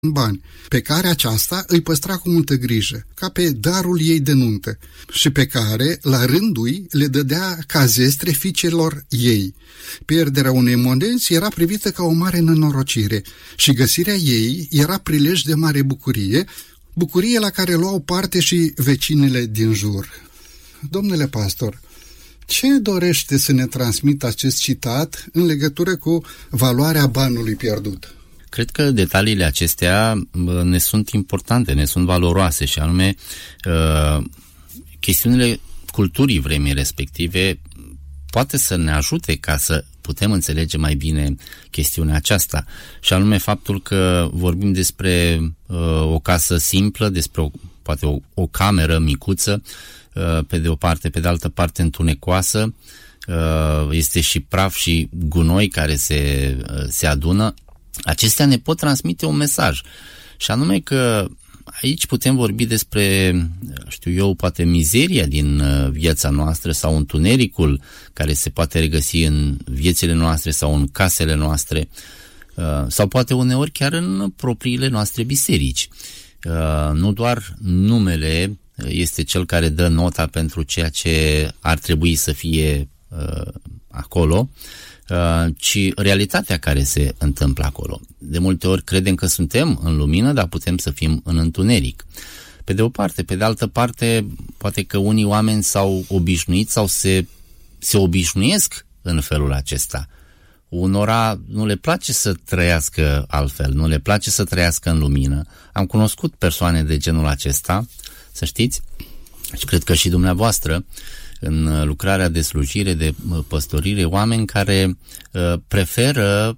bani, pe care aceasta îi păstra cu multă grijă, ca pe darul ei de nuntă, și pe care, la rândul ei, le dădea ca zestre fiicelor ei. Pierderea unei monezi era privită ca o mare nenorocire și găsirea ei era prilej de mare bucurie, bucurie la care luau parte și vecinele din jur. Domnule pastor, ce dorește să ne transmită acest citat în legătură cu valoarea banului pierdut? Cred că detaliile acestea ne sunt importante, ne sunt valoroase și anume chestiunile culturii vremii respective poate să ne ajute ca să putem înțelege mai bine chestiunea aceasta și anume faptul că vorbim despre o casă simplă, despre poate o cameră micuță, pe de o parte, pe de altă parte întunecoasă, este și praf și gunoi care se adună. Acestea ne pot transmite un mesaj și anume că aici putem vorbi despre, poate mizeria din viața noastră sau întunericul care se poate regăsi în viețile noastre sau în casele noastre sau poate uneori chiar în propriile noastre biserici. Nu doar numele este cel care dă nota pentru ceea ce ar trebui să fie acolo, ci realitatea care se întâmplă acolo. De multe ori credem că suntem în lumină, dar putem să fim în întuneric. Pe de o parte, pe de altă parte, poate că unii oameni s-au obișnuit sau se obișnuiesc în felul acesta. Unora nu le place să trăiască altfel, nu le place să trăiască în lumină. Am cunoscut persoane de genul acesta, să știți, și cred că și dumneavoastră, în lucrarea de slujire, de păstorire, oameni care preferă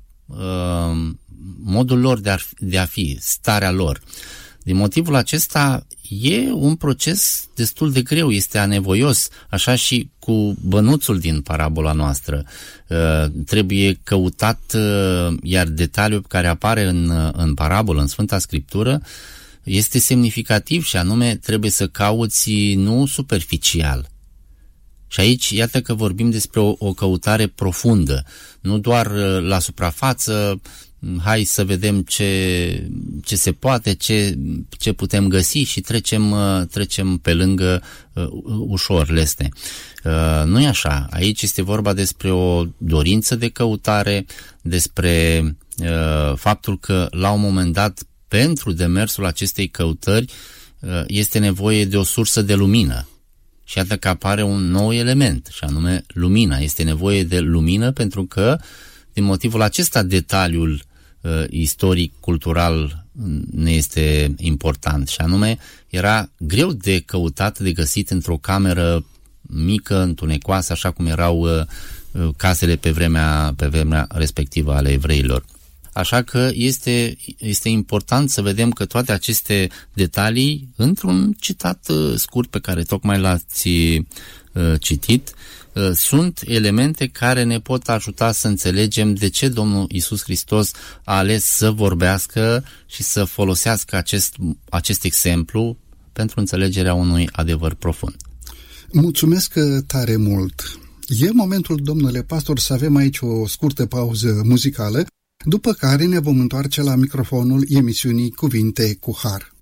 modul lor de a fi, starea lor. Din motivul acesta e un proces destul de greu, este anevoios, așa și cu bănuțul din parabola noastră. Trebuie căutat, iar detaliul care apare în parabolă, în Sfânta Scriptură, este semnificativ și anume trebuie să cauți nu superficial. Și aici, iată că vorbim despre o căutare profundă, nu doar la suprafață, hai să vedem ce se poate, ce putem găsi și trecem pe lângă ușor, lesne. Nu e așa. Aici este vorba despre o dorință de căutare, despre faptul că la un moment dat, pentru demersul acestei căutări, este nevoie de o sursă de lumină. Și iată că apare un nou element, și anume lumina. Este nevoie de lumină pentru că, din motivul acesta, detaliul istoric, cultural ne este important. Și anume, era greu de căutat, de găsit într-o cameră mică, întunecoasă, așa cum erau casele pe vremea respectivă ale evreilor. Așa că este important să vedem că toate aceste detalii, într-un citat scurt pe care tocmai l-ați citit, sunt elemente care ne pot ajuta să înțelegem de ce Domnul Iisus Hristos a ales să vorbească și să folosească acest exemplu pentru înțelegerea unui adevăr profund. Mulțumesc tare mult! E momentul, domnule pastor, să avem aici o scurtă pauză muzicală, după care ne vom întoarce la microfonul emisiunii Cuvinte cu Har.